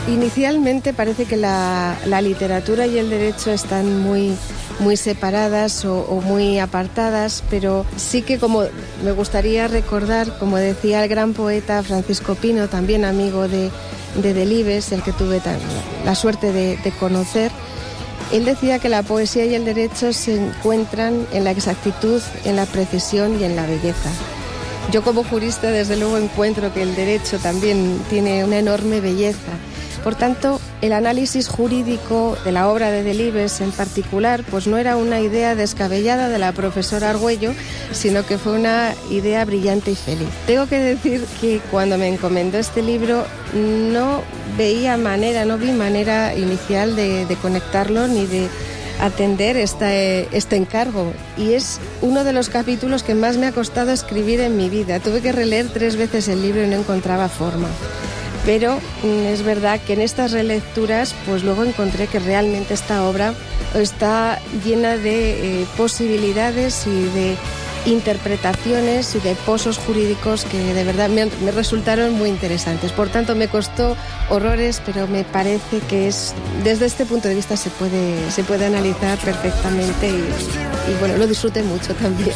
Inicialmente parece que la literatura y el derecho están muy separadas o muy apartadas, pero sí que como me gustaría recordar, como decía el gran poeta Francisco Pino, también amigo de Delibes, el que tuve la suerte de conocer, él decía que la poesía y el derecho se encuentran en la exactitud, en la precisión y en la belleza. Yo como jurista desde luego encuentro que el derecho también tiene una enorme belleza. Por tanto, el análisis jurídico de la obra de Delibes en particular, pues no era una idea descabellada de la profesora Argüello, sino que fue una idea brillante y feliz. Tengo que decir que cuando me encomendó este libro no vi manera inicial de conectarlo ni de atender este encargo, y es uno de los capítulos que más me ha costado escribir en mi vida. Tuve que releer 3 veces el libro y no encontraba forma. Pero es verdad que en estas relecturas pues luego encontré que realmente esta obra está llena de posibilidades y de interpretaciones y de pozos jurídicos que de verdad me resultaron muy interesantes. Por tanto, me costó horrores, pero me parece que desde este punto de vista se puede analizar perfectamente y bueno, lo disfruté mucho también.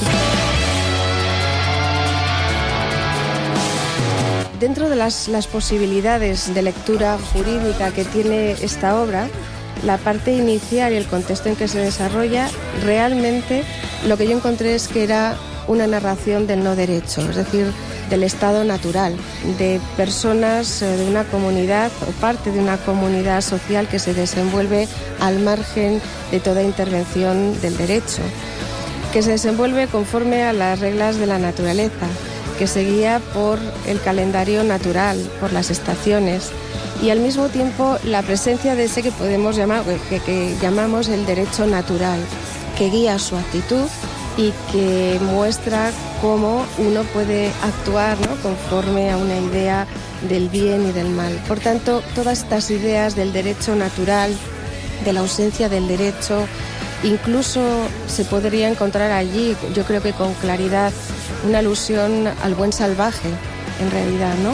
Dentro de las posibilidades de lectura jurídica que tiene esta obra, la parte inicial y el contexto en que se desarrolla, realmente lo que yo encontré es que era una narración del no derecho, es decir, del estado natural, de personas de una comunidad o parte de una comunidad social que se desenvuelve al margen de toda intervención del derecho, que se desenvuelve conforme a las reglas de la naturaleza, que se guía por el calendario natural, por las estaciones, y al mismo tiempo la presencia de ese que podemos llamar, que llamamos el derecho natural, que guía su actitud y que muestra cómo uno puede actuar, ¿no?, conforme a una idea del bien y del mal. Por tanto, todas estas ideas del derecho natural, de la ausencia del derecho, incluso se podría encontrar allí, yo creo que con claridad, una alusión al buen salvaje, en realidad, ¿no?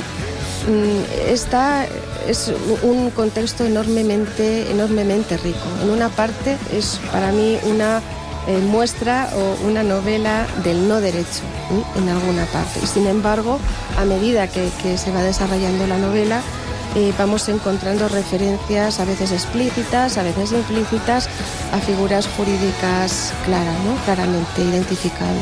Es un contexto enormemente rico. En una parte es para mí una muestra o una novela del no derecho, en alguna parte. Y sin embargo, a medida que se va desarrollando la novela, vamos encontrando referencias a veces explícitas, a veces implícitas, a figuras jurídicas claras, ¿no?, claramente identificables.